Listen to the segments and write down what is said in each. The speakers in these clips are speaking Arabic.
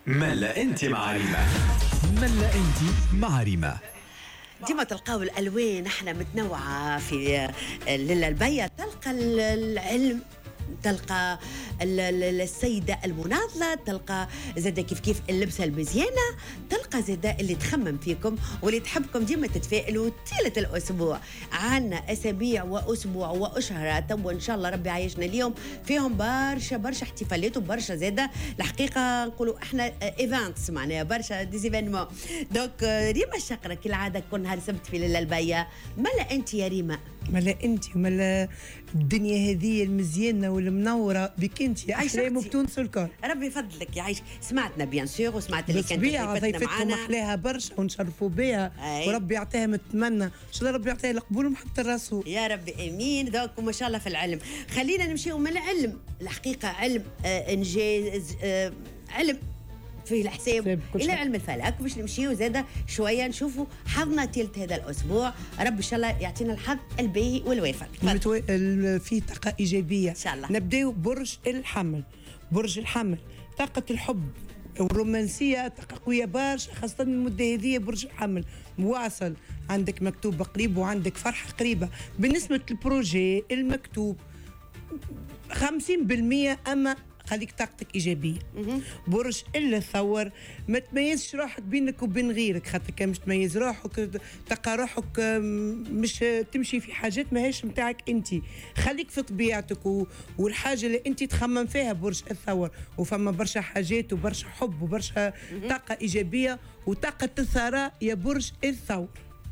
ملا انت مع ريما. ملا انت مع ريما. ديما تلقاو الالوان احنا متنوعه في البيا، تلقى العلم، تلقى السيدة المناضلة، تلقى زادا كيف اللبسة المزيانة، تلقى زادا اللي تخمم فيكم واللي تحبكم ديما تتفائلوا طيلة الأسبوع. عنا أسابيع وأسبوع وأشهر توا إن شاء الله ربي عايشنا اليوم فيهم برشا احتفالات وبرشا زادا الحقيقة نقولوا احنا ايفنتس، معناها برشا ديزيفينمون. دونك ريما الشقرة كالعادة كل نهار سبت في ليلة البيا. مالا أنت يا ريما؟ مالا انت ومالا الدنيا هذه المزيانه والمنوره بك انت احلامك تونس الكل. ربي يفضلك يعيش. سمعتنا بيان سور وسمعت اللي كانت ضيفتنا معنا احلاها برشا ونشرفوا بها وربي يعطيها متمنى ان شاء الله، ربي يعطيها القبول ومحبه الرسول يا ربي امين. دوك ما شاء الله في العلم. خلينا نمشيو من العلم الحقيقه، علم انجاز، علم في الحساب الى علم الفلك، باش نمشيو زاده شويه نشوفوا حظنا تلت هذا الاسبوع. رب ان شاء الله يعطينا الحظ الباهي والوافق. في طاقه ايجابيه ان شاء الله. نبداو برج الحمل. برج الحمل طاقه الحب والرومانسيه طاقه قويه برشا، خاصه المده هذه. برج الحمل مواصل، عندك مكتوب قريب وعندك فرحه قريبه. بالنسبه للبروجي المكتوب 50%، اما خليك طاقتك إيجابية. برج إلا ثور، ما تميزش روحك بينك وبين غيرك، خاطر كان مش تميز روحك تلقى روحك مش تمشي في حاجات ماهيش متاعك انت. خليك في طبيعتك والحاجة اللي انت تخمم فيها. برج الثور وفما برشا حاجات وبرشا حب وبرشا طاقة إيجابية وطاقة الثراء يا برج الثور.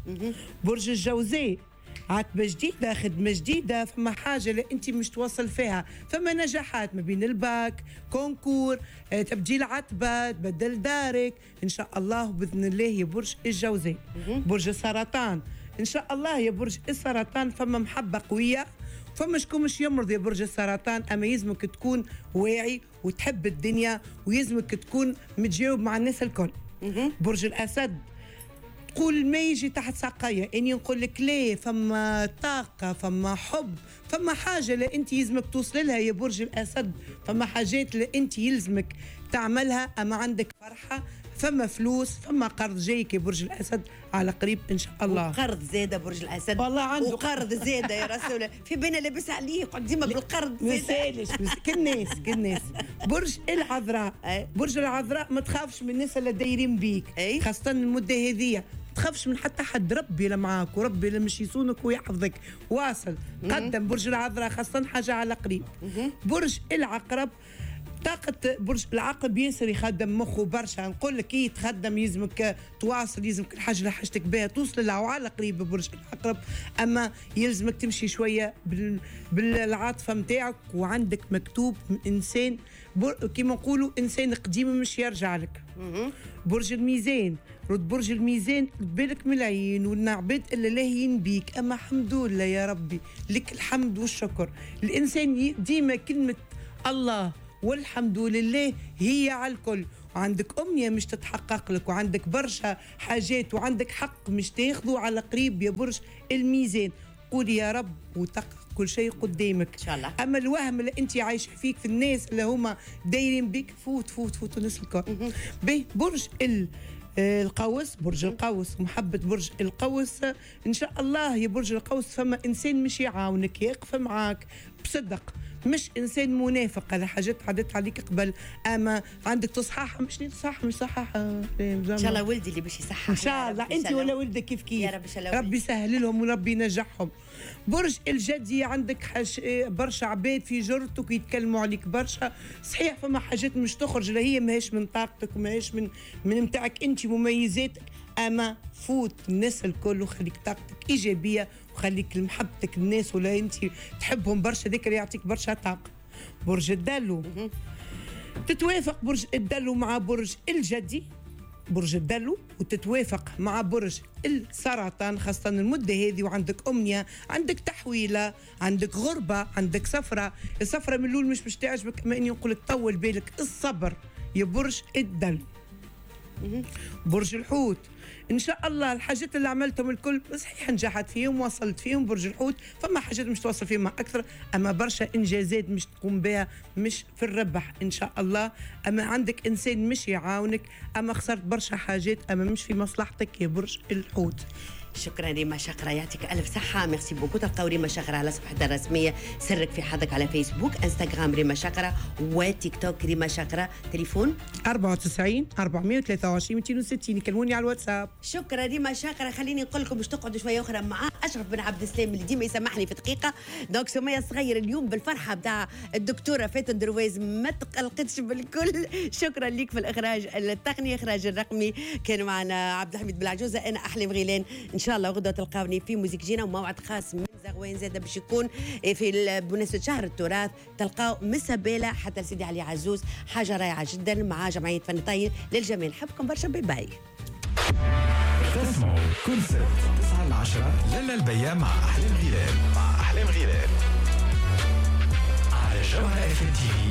برج الجوزاء عتبة جديدة، خدمة جديدة، فما حاجة اللي انت مش توصل فيها، فما نجاحات ما بين الباك، كونكور، تبديل عتبة، تبدل دارك ان شاء الله باذن الله يا برج الجوزاء. برج السرطان ان شاء الله يا برج السرطان فما محبة قوية، فما شكون مش يمرض يا برج السرطان، اما يلزمك تكون واعي وتحب الدنيا ويلزمك تكون متجاوب مع الناس الكل. برج الاسد قول ما يجي تحت ساقية، اني نقول لك ليه، فما طاقة، فما حب، فما حاجة اللي انت يلزمك توصل لها يا برج الاسد، فما حاجات اللي انت يلزمك تعملها، اما عندك فرحة، فما فلوس، فما قرض جايك يا برج الاسد على قريب ان شاء الله. وقرض زاده برج الاسد والله عنده وقرض زاده يا رسول الله، في بينا لابس عليه يقعد ديما بالقرض مسالش كالناس. برج العذراء، برج العذراء ما تخافش من الناس اللي دايرين بيك، خاصة المدة هذه تخافش من حتى حد، ربي اللي معاك وربي اللي مش يصونك ويحفظك. واصل قدم برج العذراء خاصة حاجة على قريب. برج العقرب طاقة برج العقرب ياسر يخدم مخه برشا، نقول لك كي تخدم يلزمك تواصل، يلزمك الحاجة اللي حاجتك بها توصل لها وعلى قريب برج العقرب، أما يلزمك تمشي شوية بالعاطفة متاعك، وعندك مكتوب إنسان كيما نقولوا إنسان قديم مش يرجع لك. برج الميزان رد برج الميزان رد بالك من العين والعباد اللي لاهين بيك، أما الحمد لله يا ربي لك الحمد والشكر. الإنسان ديما كلمة الله والحمد لله هي على الكل، وعندك أمنية مش تتحقق لك، وعندك برشا حاجات وعندك حق مش تاخذوا على قريب يا برج الميزان. قول يا رب وتقف كل شيء قدامك ان شاء الله. اما الوهم اللي انت عايش فيك في الناس اللي هما دايرين بيك فوت الناس الكل. برج القوس، برج القوس محبة برج القوس ان شاء الله يا برج القوس، فما انسان مش يعاونك يقف معاك بصدق، مش انسان منافق. هذا حاجات عدت عليك قبل، اما عندك تصحاح مش صحاح ان شاء الله. ولدي اللي باش يصحح ان شاء الله، انت ولا ولدك كيف يا رب ان شاء الله. ربي يسهل لهم وربي ينجحهم. برج الجدي عندك برشا عباد في جرتك يتكلموا عليك برشا، صحيح فما حاجات مش تخرج، لا هي ماهيش من طاقتك وماهيش من متاعك انت مميزاتك، اما فوت الناس الكل وخليك طاقتك ايجابيه وخليك محبتك الناس ولا انت تحبهم برشا، ذاك اللي يعطيك برشا طاقه. برج الدلو تتوافق برج الدلو مع برج الجدي، برج الدلو وتتوافق مع برج السرطان خاصة المدة هذه، وعندك أمنية، عندك تحويلة، عندك غربة، عندك سفرة. السفرة من الأول مش تعجبك، أما إني نقول لك طول بالك، الصبر يا برج الدلو. برج الحوت ان شاء الله الحاجات اللي عملتهم الكل صحيح نجحت فيهم وصلت فيهم. برج الحوت فما حاجات مش توصل فيهم اكثر، اما برشا انجازات مش تقوم بها مش في الربح ان شاء الله. اما عندك انسان مش يعاونك، اما خسرت برشا حاجات اما مش في مصلحتك يا برج الحوت. شكرا ريما شقرة، يعطيك ألف صحة. ميرسي بوكو. تلقاو ريما شقرة على صفحتها الرسمية سرك في حدك على فيسبوك، انستغرام ريما شقرة، وتيك توك ريما شقرة. تليفون 94 423 260. يكلموني على الواتساب. شكرا ريما شاكرة. خليني نقول لكم باش تقعدوا شويه اخرى مع اشرف بن عبد السلام اللي ديما يسمحني في دقيقه. دونك سميه صغير اليوم بالفرحه بتاع الدكتوره فاتن درويز ما تقلقتش بالكل. شكرا ليك في الاخراج التقني، اخراج الرقمي كان معنا عبد الحميد بالعجوزه، انا احلام غيلان. ان شاء الله غدوه تلقاوني في موزيك جينا وموعد خاص من زغوين زاده باش يكون في بمناسبه شهر التراث. تلقاو مسابيله حتى سيدي علي عزوز، حاجه رائعه جدا مع جمعيه فن طيب للجمال. نحبكم برشا. باي باي. تسمعوا كونسبت 9 ل 10 لالا البيا مع أحلام غيلان على جوهرة اف ام تي في.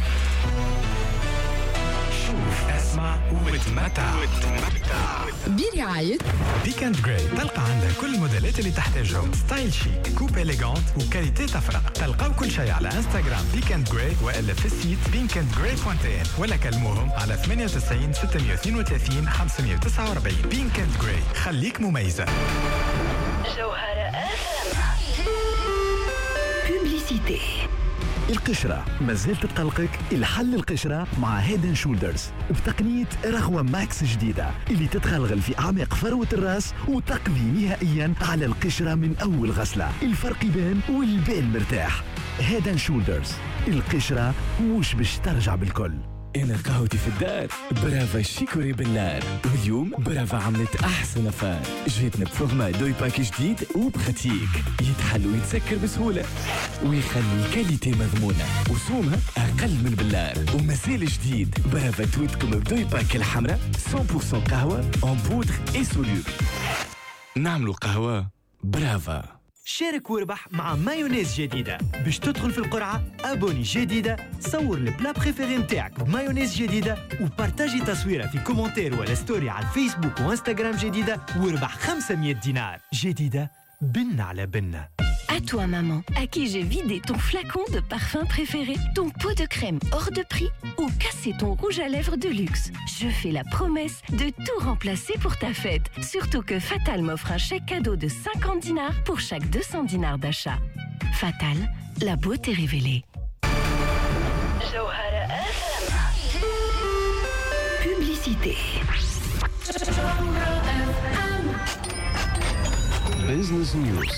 شوف اسمع وتمتع برعاية ويكند جراي. تلقى عندها كل الموديلات اللي تحتاجهم، ستايل شيك، كوب إليغانت وكاليتي تفرق. تلقاو كل شيء على انستغرام ويكند جراي والا في السيت weekendgray.in ولا كلموهم على 98 632 549. ويكند جراي، خليك مميزة. جوهرة بوبليسيتي. القشرة ما زالت تقلقك؟ الحل القشرة مع هيدن شولدرز بتقنية رغوة ماكس جديدة اللي تتغلغل في أعماق فروة الرأس وتقضي نهائيا على القشرة من أول غسلة. الفرق يبان والبال مرتاح. هيدن شولدرز، القشرة مش باش ترجع بالكل. أنا قهوتي في الدار برافا شيكوري بالنار، واليوم برافا عملت أحسن أفار. جيتنا بفورما دوي باكي جديد وبخاتيك يتحل ويتسكر بسهولة ويخلي الكاليتي مضمونة وسومها أقل من بالنار. ومازال جديد برافا تويتكم بدوي باكي الحمراء 100% قهوة en poudre et soluble. نعملوا قهوة برافا. شارك واربح مع مايونيز جديدة. باش تدخل في القرعة أبوني جديدة، صور البلا بريفيري متاعك بمايونيز جديدة وبارتاجي تصويرة في كومنتير ولا ستوري على الفيسبوك وانستغرام جديدة واربح 500 دينار جديدة. بن على بن. À toi maman, à qui j'ai vidé ton flacon de parfum préféré, ton pot de crème hors de prix ou cassé ton rouge à lèvres de luxe. Je fais la promesse de tout remplacer pour ta fête. Surtout que Fatal m'offre un chèque cadeau de 50 dinars pour chaque 200 dinars d'achat. Fatal, la beauté révélée. Publicité. Business News.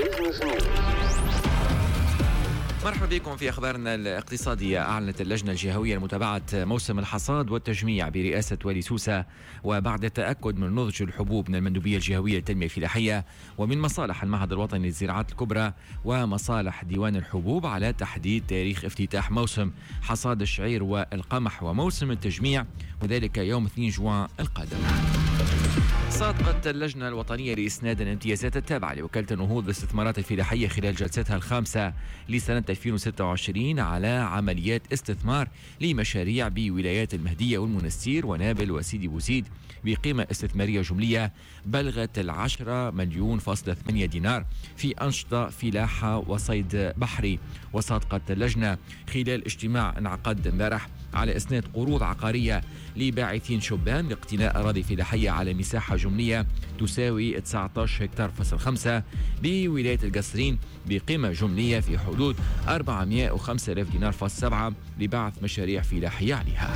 مرحبا بكم في أخبارنا الاقتصادية. أعلنت اللجنة الجهوية لمتابعة موسم الحصاد والتجميع برئاسة والي سوسة، وبعد التأكد من نضج الحبوب من المندوبية الجهوية للتنمية الفلاحية ومن مصالح المعهد الوطني للزراعات الكبرى ومصالح ديوان الحبوب على تحديد تاريخ افتتاح موسم حصاد الشعير والقمح وموسم التجميع، وذلك يوم 2 جوان القادم. صادقت اللجنة الوطنية لإسناد الامتيازات التابعة لوكالة النهوض بالاستثمارات الفلاحية خلال جلستها الخامسة لسنة 2026 على عمليات استثمار لمشاريع بولايات المهدية والمنستير ونابل وسيدي بوزيد بقيمة استثمارية جملية بلغت 10 مليون فاصلة 8 دينار في أنشطة فلاحة وصيد بحري. وصادقت اللجنة خلال اجتماع انعقد امبارح على إسناد قروض عقارية لباعثين شبان لاقتناء أراضي فلاحية على مساحة جملية تساوي 19 هكتار فاصل 5 بولاية القصرين بقيمة جملية في حدود 405,000 دينار فاصل 7 لبعث مشاريع فلاحية عليها.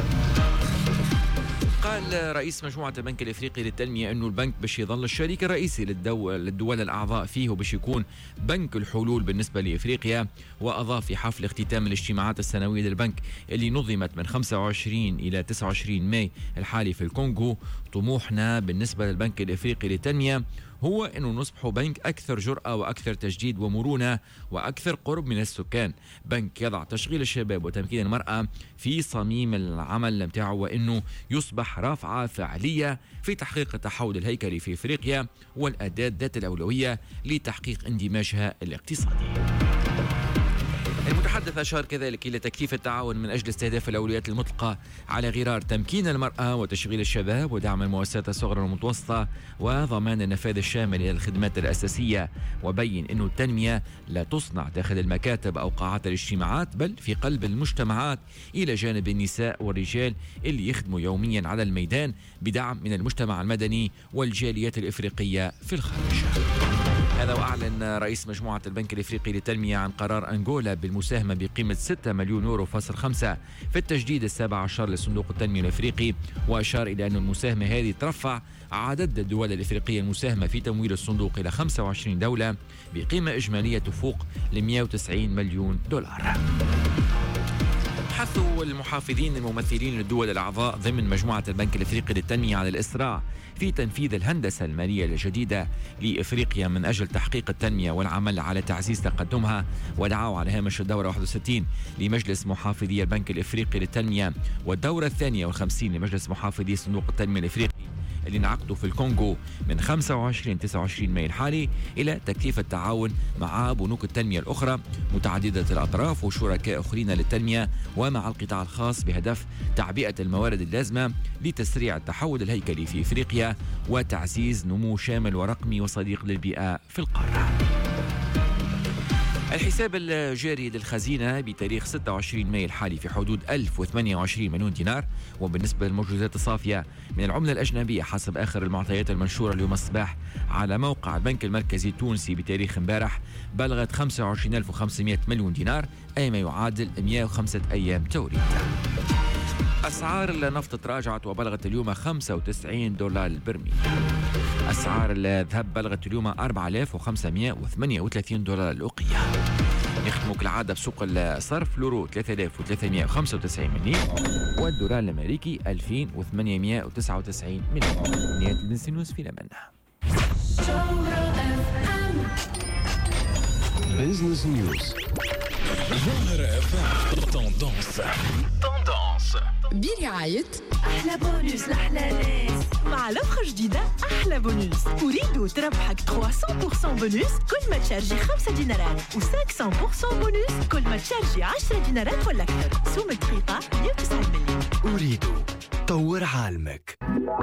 قال رئيس مجموعة البنك الإفريقي للتنمية أنه البنك باش يظل الشريك الرئيسي للدول الأعضاء فيه وباش يكون بنك الحلول بالنسبة لإفريقيا. وأضاف في حفل اختتام الاجتماعات السنوية للبنك اللي نظمت من 25 إلى 29 ماي الحالي في الكونغو: طموحنا بالنسبة للبنك الإفريقي للتنمية هو أنه نصبح بنك أكثر جرأة وأكثر تجديد ومرونة وأكثر قرب من السكان، بنك يضع تشغيل الشباب وتمكين المرأة في صميم العمل متاعه، وأنه يصبح رافعة فعلية في تحقيق التحول الهيكلي في إفريقيا والأداة ذات الأولوية لتحقيق اندماجها الاقتصادي. المتحدث أشار كذلك إلى تكثيف التعاون من أجل استهداف الأولويات المطلقة على غرار تمكين المرأة وتشغيل الشباب ودعم المؤسسات الصغرى والمتوسطة وضمان النفاذ الشامل إلى الخدمات الأساسية. وبين أن التنمية لا تصنع داخل المكاتب أو قاعات الاجتماعات بل في قلب المجتمعات إلى جانب النساء والرجال اللي يخدموا يوميا على الميدان بدعم من المجتمع المدني والجاليات الإفريقية في الخارج. هذا وأعلن رئيس مجموعة البنك الإفريقي للتنمية عن قرار أنغولا بالمساهمة بقيمة 6 مليون يورو فاصل 5 في التجديد 17 لصندوق التنمية الإفريقي. وأشار إلى أن المساهمة هذه ترفع عدد الدول الإفريقية المساهمة في تمويل الصندوق إلى 25 دولة بقيمة إجمالية تفوق ل 190 مليون دولار. حثوا المحافظين الممثلين للدول الأعضاء ضمن مجموعة البنك الإفريقي للتنمية على الإسراع في تنفيذ الهندسة المالية الجديدة لإفريقيا من أجل تحقيق التنمية والعمل على تعزيز تقدمها. ودعوا على هامش الدورة 61 لمجلس محافظي البنك الإفريقي للتنمية والدورة 52 لمجلس محافظي صندوق التنمية الإفريقي اللي انعقدوا في الكونغو من 25-29 مايو الحالي إلى تكثيف التعاون مع بنوك التنمية الأخرى متعددة الأطراف وشركاء آخرين للتنمية ومع القطاع الخاص بهدف تعبئة الموارد اللازمة لتسريع التحول الهيكلي في إفريقيا وتعزيز نمو شامل ورقمي وصديق للبيئة في القارة. الحساب الجاري للخزينة بتاريخ 26 مايو الحالي في حدود 1028 مليون دينار. وبالنسبة للموجودات الصافية من العملة الأجنبية حسب آخر المعطيات المنشورة اليوم الصباح على موقع البنك المركزي التونسي بتاريخ امبارح بلغت 25500 مليون دينار أي ما يعادل 105 أيام توريد. أسعار النفط تراجعت وبلغت اليوم 95 دولار البرميل. أسعار الذهب بلغت اليوم 4538 دولار الأوقية. نختم كالعادة بسوق الصرف اليورو 3395 مليم والدولار الأمريكي 2899 مليم. نهاية البنسينوس في الأمان. بيزنس نيوز. توندونس برعاية أحلى بونوس لأحلى ناس مع لفخة جديدة أحلى بونوس. أريد تربحك 300% بونوس كل ما تشارجي 5 دينارات و500% بونوس كل ما تشارجي 10 دينارات ولا أكثر. سوم دقيقة 190 مليون. أريد طور عالمك.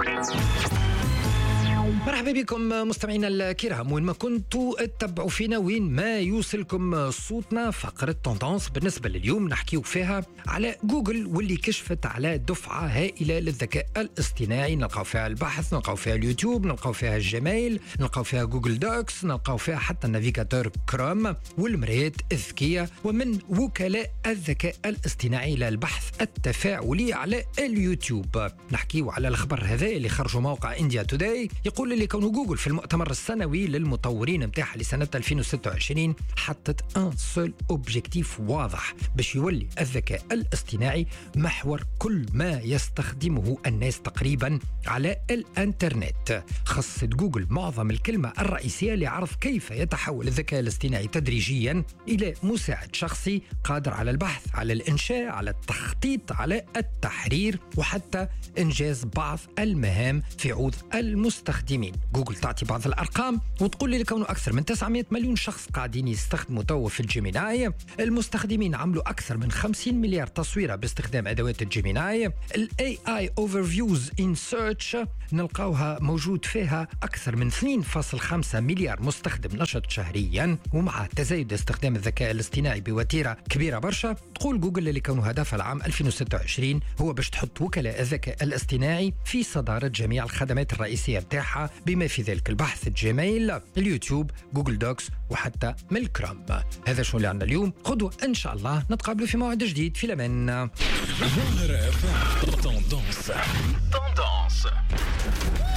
مرحبا بكم مستمعينا الكرام وين ما كنتوا تتبعوا فينا وين ما يوصلكم صوتنا. فقرة توندونس بالنسبة لليوم نحكيو فيها على جوجل واللي كشفت على دفعة هائلة للذكاء الاصطناعي. نلقاو فيها البحث، نلقاو فيها اليوتيوب، نلقاو فيها الجيميل، نلقاو فيها جوجل دوكس، نلقاو فيها حتى النافيغاتور كروم والمرايات الذكية. ومن وكلاء الذكاء الاصطناعي للبحث التفاعلي على اليوتيوب نحكيو على الخبر هذا اللي خرجوا موقع إنديا توداي. يقول اللي كونه جوجل في المؤتمر السنوي للمطورين متاعها لسنة 2026 حطت ان سول اوبجيكتيف واضح باش يولي الذكاء الاصطناعي محور كل ما يستخدمه الناس تقريبا على الانترنت. خصت جوجل معظم الكلمة الرئيسية لعرض كيف يتحول الذكاء الاصطناعي تدريجيا إلى مساعد شخصي قادر على البحث، على الإنشاء، على التخطيط، على التحرير وحتى إنجاز بعض المهام في عوض المستخدمين. جوجل تعطي بعض الأرقام وتقول لي كونه أكثر من 900 مليون شخص قاعدين يستخدموا توا في الجيميناي. المستخدمين عملوا أكثر من 50 مليار تصويرة باستخدام أدوات الجيميناي. ال AI Overviews in Search نلقاوها موجود فيها أكثر من 2.5 مليار مستخدم نشط شهريا. ومع تزايد استخدام الذكاء الاصطناعي بوتيرة كبيرة برشا تقول جوجل اللي كونه هدفها العام 2026 هو باش تحط وكلاء الذكاء الاصطناعي في صدارة جميع الخدمات الرئيسية بتاعها بما في ذلك البحث، الجيميل، اليوتيوب، جوجل دوكس وحتى ميلكروم. هذا شو اللي عندنا اليوم. غدوة إن شاء الله نتقابلوا في موعد جديد. في الأمان.